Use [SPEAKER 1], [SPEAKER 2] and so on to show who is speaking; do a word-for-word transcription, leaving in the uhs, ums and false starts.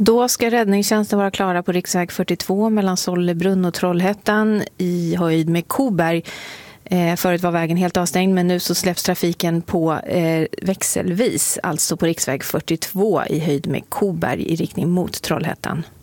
[SPEAKER 1] Då ska räddningstjänsten vara klara på riksväg fyrtiotvå mellan Sollebrunn och Trollhättan i höjd med Koberg. Eh, förut var vägen helt avstängd, men nu så släpps trafiken på eh, växelvis, alltså på riksväg fyrtiotvå i höjd med Koberg i riktning mot Trollhättan.